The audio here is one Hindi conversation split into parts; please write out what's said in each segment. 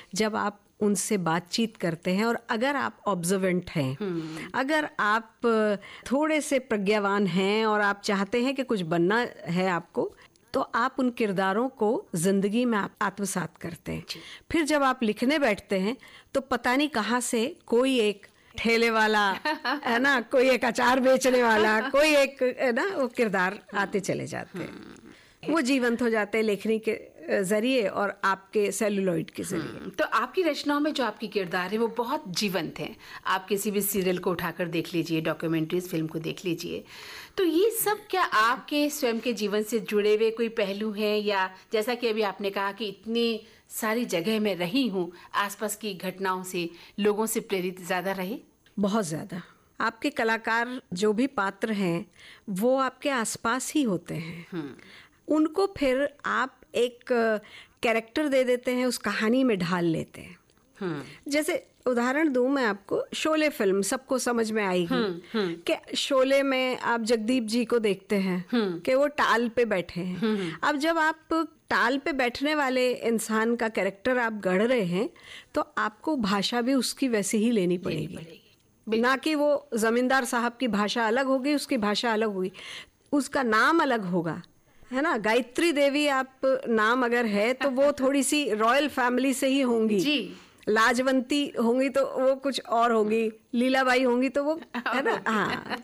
जब आप उनसे बातचीत करते हैं और अगर आप ऑब्जर्वेंट हैं, अगर आप थोड़े से प्रज्ञावान हैं और आप चाहते हैं कि कुछ बनना है आपको, तो आप उन किरदारों को जिंदगी में आप आत्मसात करते हैं। फिर जब आप लिखने बैठते हैं तो पता नहीं कहाँ से कोई एक ठेले वाला है ना, कोई एक अचार बेचने वाला, कोई एक है ना, वो किरदार आते चले जाते हैं, वो जीवंत हो जाते हैं लेखनी के जरिए और आपके सेलुलॉइड के जरिए। तो आपकी रचनाओं में जो आपकी किरदार है वो बहुत जीवंत हैं। आप किसी भी सीरियल को उठाकर देख लीजिए, डॉक्यूमेंट्रीज फिल्म को देख लीजिए, तो ये सब क्या आपके स्वयं के जीवन से जुड़े हुए कोई पहलू हैं, या जैसा कि अभी आपने कहा कि इतनी सारी जगह में रही हूँ, आसपास की घटनाओं से लोगों से प्रेरित ज्यादा रहे? बहुत ज्यादा। आपके कलाकार जो भी पात्र हैं वो आपके आसपास ही होते हैं, उनको फिर आप एक कैरेक्टर दे देते हैं, उस कहानी में ढाल लेते हैं। जैसे उदाहरण दूं मैं आपको, शोले फिल्म सबको समझ में आएगी कि शोले में आप जगदीप जी को देखते हैं कि वो टाल पे बैठे हैं। अब जब आप टाल पे बैठने वाले इंसान का कैरेक्टर आप गढ़ रहे हैं तो आपको भाषा भी उसकी वैसी ही लेनी पड़ेगी, ना कि वो जमींदार साहब की भाषा अलग होगी, उसकी भाषा अलग होगी, उसका नाम अलग होगा, है ना। गायत्री देवी आप नाम अगर है तो वो थोड़ी सी रॉयल फैमिली से ही होंगी जी। लाजवंती होंगी तो वो कुछ और होंगी, लीलाबाई होंगी तो वो, है ना। हाँ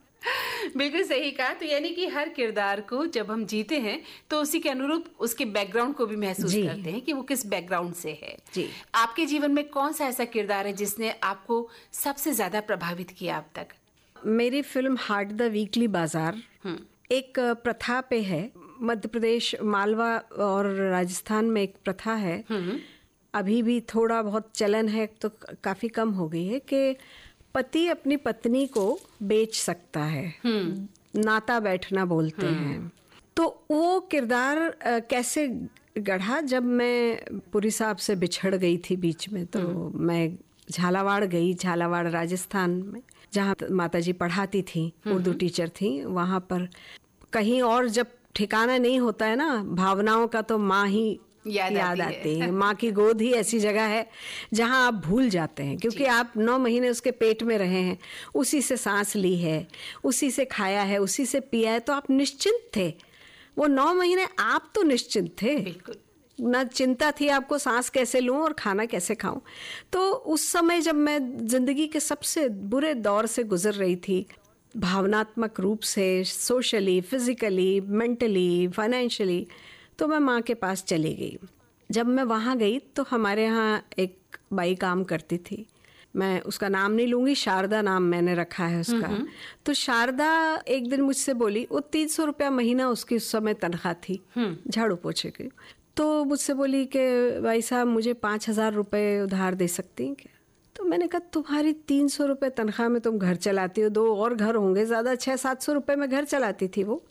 बिल्कुल सही कहा। तो यानी कि हर किरदार को जब हम जीते हैं तो उसी के अनुरूप उसके बैकग्राउंड को भी महसूस करते हैं कि वो किस बैकग्राउंड से है जी। आपके जीवन में कौन सा ऐसा किरदार है जिसने आपको सबसे ज्यादा प्रभावित किया अब तक? मेरी फिल्म हाट द वीकली बाजार एक प्रथा पे है। मध्य प्रदेश, मालवा और राजस्थान में एक प्रथा है, अभी भी थोड़ा बहुत चलन है, तो काफी कम हो गई है, कि पति अपनी पत्नी को बेच सकता है, नाता बैठना बोलते हैं। तो वो किरदार कैसे गढ़ा, जब मैं पुरी साहब से बिछड़ गई थी बीच में, तो मैं झालावाड़ गई, झालावाड़ राजस्थान में, जहाँ माताजी पढ़ाती थी, उर्दू टीचर थी। वहाँ पर कहीं और जब ठिकाना नहीं होता है ना भावनाओं का, तो माँ ही याद आती है। माँ की गोद ही ऐसी जगह है जहाँ आप भूल जाते हैं, क्योंकि आप 9 महीने उसके पेट में रहे हैं, उसी से सांस ली है, उसी से खाया है, उसी से पिया है, तो आप निश्चिंत थे। वो 9 महीने आप तो निश्चिंत थे, बिल्कुल ना चिंता थी आपको सांस कैसे लूं और खाना कैसे खाऊं। तो उस समय जब मैं जिंदगी के सबसे बुरे दौर से गुजर रही थी, भावनात्मक रूप से, सोशली, फिजिकली, मेंटली, फाइनेंशियली, तो मैं माँ के पास चली गई। जब मैं वहाँ गई तो हमारे यहाँ एक बाई काम करती थी, मैं उसका नाम नहीं लूंगी, शारदा नाम मैंने रखा है उसका। तो शारदा एक दिन मुझसे बोली, वो 300 रुपया महीना उसकी उस समय तनख्वाह थी झाड़ू पोछे की। तो मुझसे बोली कि भाई साहब मुझे 5,000 रुपये उधार दे सकती हैं क्या? तो मैंने कहा तुम्हारी 300 रुपये तनख्वाह में तुम घर चलाती हो, 2 और घर होंगे, ज़्यादा 600-700 रुपये में घर चलाती थी वो।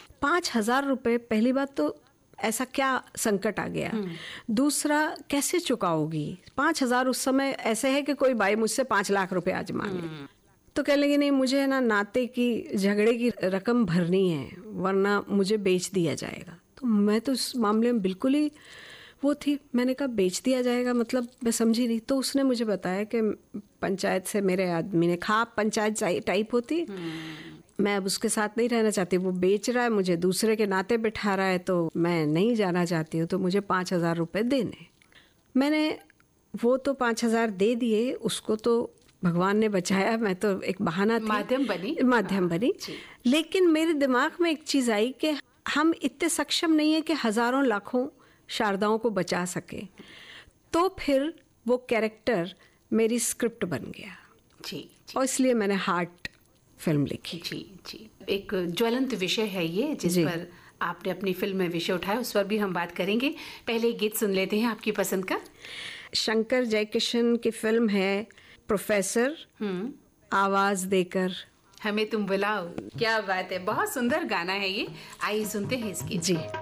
5,000 रुपये, पहली बात तो ऐसा क्या संकट आ गया, दूसरा कैसे चुकाओगी? 5,000 उस समय ऐसे है कि कोई भाई मुझसे 5 लाख रुपए आज मांगे। तो कह लगी नहीं, मुझे ना नाते की झगड़े की रकम भरनी है, वरना मुझे बेच दिया जाएगा। तो मैं तो इस मामले में बिल्कुल ही वो थी, मैंने कहा बेच दिया जाएगा मतलब, मैं समझी नहीं। तो उसने मुझे बताया कि पंचायत से मेरे आदमी ने, खाप पंचायत टाइप होती है, मैं अब उसके साथ नहीं रहना चाहती, वो बेच रहा है, मुझे दूसरे के नाते बिठा रहा है, तो मैं नहीं जाना चाहती हूँ, तो मुझे 5,000 रुपये देने। मैंने वो तो 5,000 दे दिए, उसको तो भगवान ने बचाया, मैं तो एक बहाना थी, माध्यम बनी। लेकिन मेरे दिमाग में एक चीज़ आई कि हम इतने सक्षम नहीं है कि हजारों लाखों शारदाओं को बचा सके। तो फिर वो कैरेक्टर मेरी स्क्रिप्ट बन गया जी। और इसलिए मैंने हार्ट फिल्म लिखी जी। एक ज्वलंत विषय है ये, जिस पर आपने अपनी फिल्म में विषय उठाया, उस पर भी हम बात करेंगे। पहले एक गीत सुन लेते हैं आपकी पसंद का। शंकर जयकिशन की फिल्म है प्रोफेसर, आवाज देकर हमें तुम बुलाओ। क्या बात है, बहुत सुंदर गाना है ये। आइए सुनते हैं इस गीत जी।